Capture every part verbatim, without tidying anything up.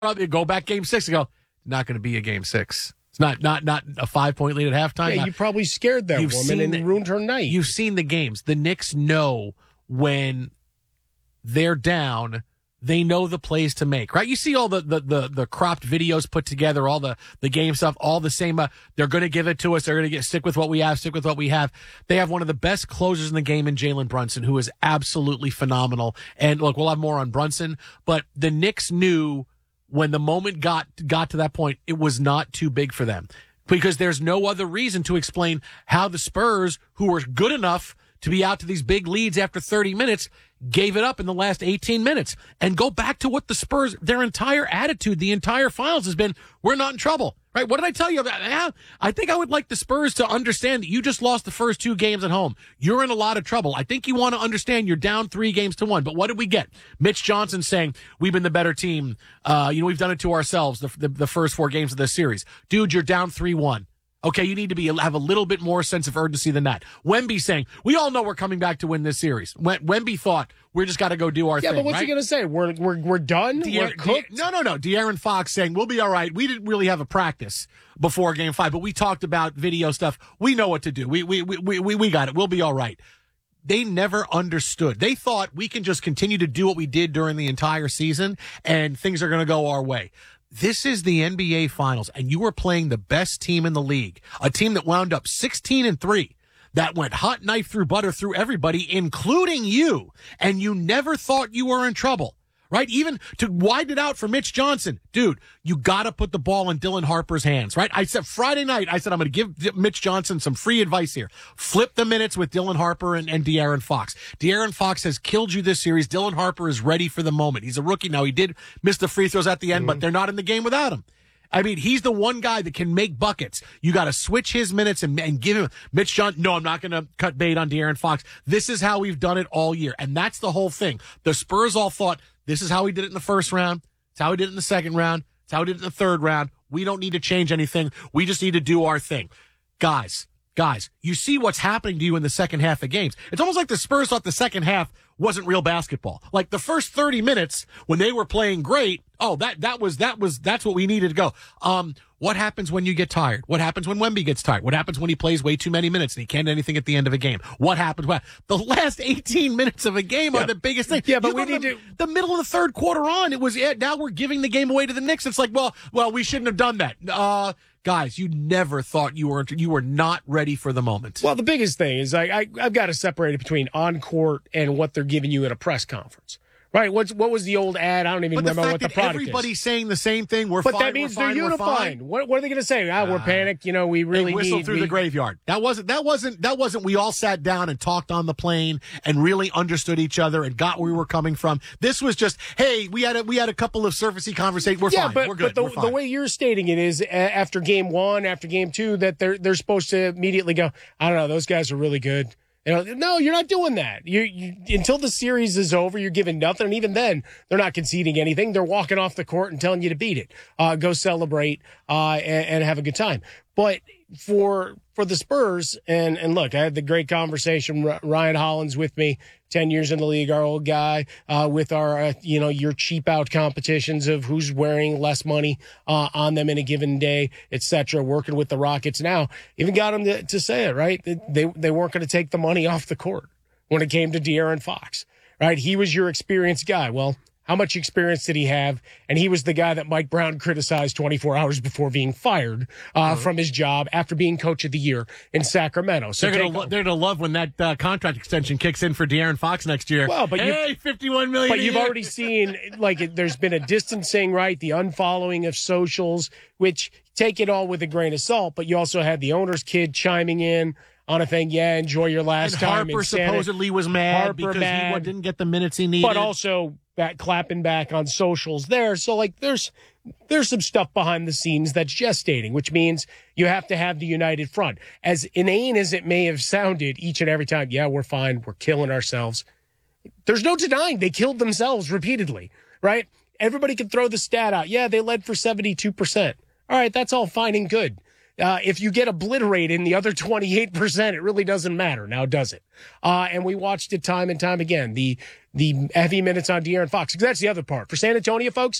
go back game six and go, not going to be a game six. It's not not not a five-point lead at halftime. Yeah, not, you probably scared that you've woman and the, ruined her night. You've seen the games. The Knicks know when they're down, they know the plays to make, right? You see all the the the, the cropped videos put together, all the, the game stuff, all the same. Uh, they're going to give it to us. They're going to get stick with what we have, stick with what we have. They have one of the best closers in the game in Jalen Brunson, who is absolutely phenomenal. And look, we'll have more on Brunson, but the Knicks knew when the moment got got to that point, it was not too big for them. Because there's no other reason to explain how the Spurs, who were good enough to be out to these big leads after thirty minutes, gave it up in the last eighteen minutes. And go back to what the Spurs, their entire attitude, the entire finals has been, we're not in trouble. Right? What did I tell you about that? I think I would like the Spurs to understand that you just lost the first two games at home. You're in a lot of trouble. I think you want to understand you're down three games to one. But what did we get? Mitch Johnson saying, we've been the better team. Uh, you know, we've done it to ourselves the, the, the first four games of this series. Dude, you're down three one. Okay, you need to be have a little bit more sense of urgency than that. Wemby saying, we all know we're coming back to win this series. Wemby thought, we just got to go do our yeah, thing, Yeah, but what's right? he going to say? We're we're we're done? De'Aaron, we're cooked? De- no, no, no. De'Aaron Fox saying, we'll be all right. We didn't really have a practice before game five, but we talked about video stuff. We know what to do. We we we we, we got it. We'll be all right. They never understood. They thought we can just continue to do what we did during the entire season and things are going to go our way. This is the N B A Finals, and you were playing the best team in the league, a team that wound up sixteen and three, that went hot knife through butter through everybody, including you, and you never thought you were in trouble, right? Even to widen it out for Mitch Johnson. Dude, you got to put the ball in Dylan Harper's hands, right? I said Friday night, I said I'm going to give Mitch Johnson some free advice here. Flip the minutes with Dylan Harper and, and De'Aaron Fox. De'Aaron Fox has killed you this series. Dylan Harper is ready for the moment. He's a rookie now. He did miss the free throws at the end, mm-hmm. but they're not in the game without him. I mean, he's the one guy that can make buckets. You got to switch his minutes and, and give him Mitch Johnson. No, I'm not going to cut bait on De'Aaron Fox. This is how we've done it all year. And that's the whole thing. The Spurs all thought this is how we did it in the first round. It's how we did it in the second round. It's how we did it in the third round. We don't need to change anything. We just need to do our thing. Guys, guys, you see what's happening to you in the second half of games. It's almost like the Spurs thought the second half wasn't real basketball. Like the first thirty minutes when they were playing great, oh, that that was that was that's what we needed to go. Um, what happens when you get tired? What happens when Wemby gets tired? What happens when he plays way too many minutes and he can't do anything at the end of a game? What happens? What the last eighteen minutes of a game yeah. are the biggest thing. Yeah, but you we need the, to the middle of the third quarter on. It was yeah, now we're giving the game away to the Knicks. It's like, well, well, we shouldn't have done that. Uh, guys, you never thought you were you were not ready for the moment. Well, the biggest thing is I, I I've got to separate it between on court and what they're giving you at a press conference. Right? What's what was the old ad? I don't even but remember the what the that product everybody's is. saying the same thing. We're but fine. that means we're they're fine, unifying. What, what are they going to say? Ah, we're uh, panicked. You know, we really they whistle need through we, the graveyard. That wasn't. That wasn't. That wasn't. We all sat down and talked on the plane and really understood each other and got where we were coming from. This was just, hey, we had a we had a couple of surfacey conversations. We're yeah, fine. But, we're good. but the, we're fine. the way you're stating it is uh, after game one, after game two, that they're they're supposed to immediately go, I don't know, those guys are really good. You know, no, you're not doing that. You, you until the series is over, you're giving nothing. And even then, they're not conceding anything. They're walking off the court and telling you to beat it, uh, go celebrate, uh, and, and have a good time. But for for the Spurs, and and look, I had the great conversation. Ryan Hollins with me, ten years in the league, our old guy, uh, with our uh, you know your cheap out competitions of who's wearing less money uh, on them in a given day, et cetera. Working with the Rockets now, even got them to, to say it right. They they weren't going to take the money off the court when it came to De'Aaron Fox. Right, he was your experienced guy. Well, how much experience did he have? And he was the guy that Mike Brown criticized twenty-four hours before being fired uh, mm-hmm. from his job after being coach of the year in Sacramento. So they're going to lo- love when that uh, contract extension kicks in for De'Aaron Fox next year. Well, but hey, fifty-one million dollars. But you've year. already seen, like, it, there's been a distancing, right? The unfollowing of socials, which take it all with a grain of salt. But you also had the owner's kid chiming in on a thing, yeah, enjoy your last and time. Harper supposedly was mad Harper because mad, he didn't get the minutes he needed. But also back, clapping back on socials there. So, like, there's there's some stuff behind the scenes that's gestating, which means you have to have the united front. As inane as it may have sounded each and every time, yeah, we're fine, we're killing ourselves. There's no denying they killed themselves repeatedly, right? Everybody can throw the stat out. Yeah, they led for seventy-two percent. All right, that's all fine and good. Uh, if you get obliterated in the other twenty-eight percent, it really doesn't matter. Now, does it? Uh, and we watched it time and time again. The the heavy minutes on De'Aaron Fox. Because that's the other part. For San Antonio, folks,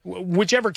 whichever